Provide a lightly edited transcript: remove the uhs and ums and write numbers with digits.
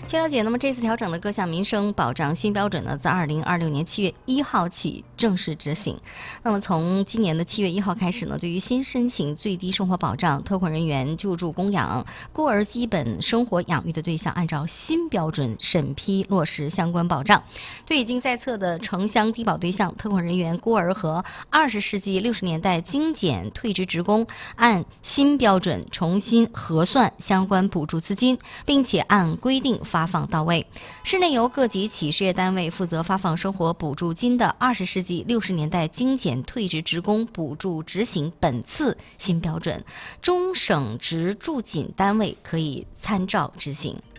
据了解，那么这次调整的各项民生保障新标准呢，自2026年7月1号起正式执行。那么从今年的7月1号开始呢，对于新申请最低生活保障、特困人员救助供养、孤儿基本生活养育的对象，按照新标准审批落实相关保障。对已经在册的城乡低保对象、特困人员、孤儿和20世纪60年代精简退职职工，按新标准重新核算相关补助资金，并且按规定发放到位。市内由各级企事业单位负责发放生活补助金的20世纪60年代精简退职职工补助执行本次新标准，中省直驻警单位可以参照执行。